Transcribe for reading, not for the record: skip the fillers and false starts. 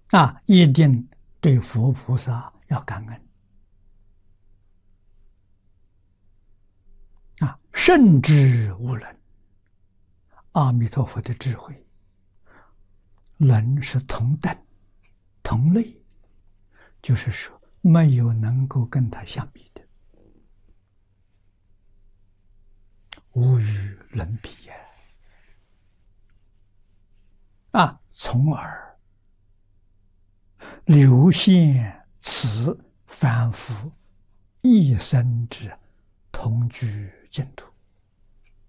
一定对佛菩萨要感恩圣智无能，阿弥陀佛的智慧，能是同等同类，就是说没有能够跟他相比的，无与伦比从而流现此凡夫一生之同居净土。